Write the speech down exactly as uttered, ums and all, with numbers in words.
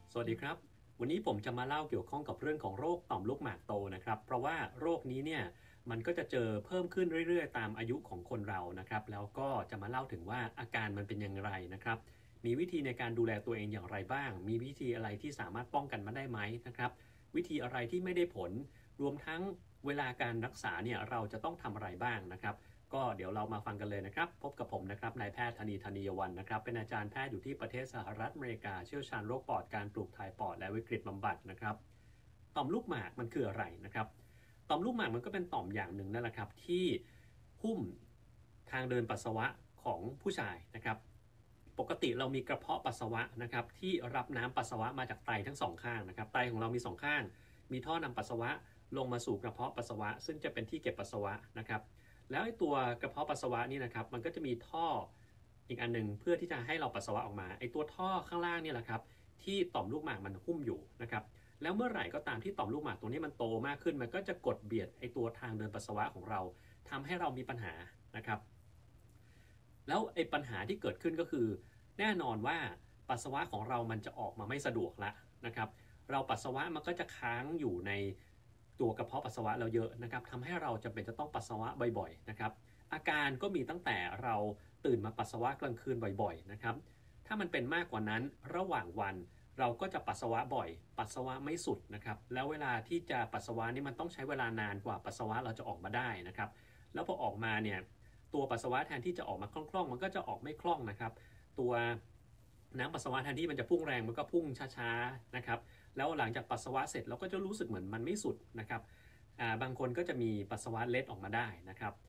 สวัสดีครับวันนี้ผมจะมาเล่าเกี่ยวข้องกับเรื่องของโรคต่อมลูกหมากโตนะครับเพราะว่าโรคนี้เนี่ยมันก็จะเจอเพิ่มขึ้นเรื่อยๆตามอายุของคนเรานะครับแล้วก็จะมาเล่าถึงว่าอาการมันเป็นอย่างไรนะครับมีวิธีในการดูแลตัวเองอย่างไรบ้างมีวิธีอะไรที่สามารถป้องกันมันได้ไหมนะครับวิธีอะไรที่ไม่ได้ผลรวมทั้งเวลาการรักษาเนี่ยเราจะต้องทำอะไรบ้างนะครับก็เดี๋ยวเรามาฟังกันเลยนะครับพบกับผมนะครับนายแพทย์ธนีธนียวันนะครับเป็นอาจารย์แพทย์อยู่ที่ประเทศสหรัฐอเมริกาเชี่ยวชาญโรคปอดการปลูกถ่ายปอดและวิกฤตบำบัดนะครับต่อมลูกหมากมันคืออะไรนะครับต่อมลูกหมากมันก็เป็นต่อมอย่างหนึ่งนั่นแหละครับที่หุ้มทางเดินปัสสาวะของผู้ชายนะครับปกติเรามีกระเพาะปัสสาวะนะครับที่รับน้ำปัสสาวะมาจากไตทั้งสองข้างนะครับไตของเรามีสองข้างมีท่อนำปัสสาวะลงมาสู่กระเพาะปัสสาวะซึ่งจะเป็นที่เก็บปัสสาวะนะครับแล้วไอ้ตัวกระเพาะปัสสาวะนี่นะครับมันก็จะมีท่ออีกอันหนึ่งเพื่อที่จะให้เราปัสสาวะออกมาไอ้ตัวท่อข้างล่างนี่แหละครับที่ต่อมลูกหมากมันหุ้มอยู่นะครับแล้วเมื่อไหร่ก็ตามที่ต่อมลูกหมากตัวนี้มันโตมากขึ้นมันก็จะกดเบียดไอ้ตัวทางเดินปัสสาวะของเราทำให้เรามีปัญหานะครับแล้วไอ้ปัญหาที่เกิดขึ้นก็คือแน่นอนว่าปัสสาวะของเรามันจะออกมาไม่สะดวกละนะครับเราปัสสาวะมันก็จะค้างอยู่ในตัวกระเพาะปัสสาวะเราเยอะนะครับทำให้เราจำเป็นจะต้องปัสสาวะบ่อยๆนะครับอาการก็มีตั้งแต่เราตื่นมาปัสสาวะกลางคืนบ่อยๆนะครับถ้ามันเป็นมากกว่านั้นระหว่างวันเราก็จะปัสสาวะบ่อยปัสสาวะไม่สุดนะครับแล้วเวลาที่จะปัสสาวะนี่มันต้องใช้เวลานานกว่าปัสสาวะเราจะออกมาได้นะครับแล้วพอออกมาเนี่ยตัวปัสสาวะแทนที่จะออกมาคล่องๆมันก็จะออกไม่คล่องนะครับตัวน้ำปัสสาวะแทนที่มันจะพุ่งแรงมันก็พุ่งช้าๆนะครับแล้วหลังจากปัสสาวะเสร็จเราก็จะรู้สึกเหมือนมันไม่สุดนะครับบางคนก็จะมีปัสสาวะเล็ดออกมาได้นะครับ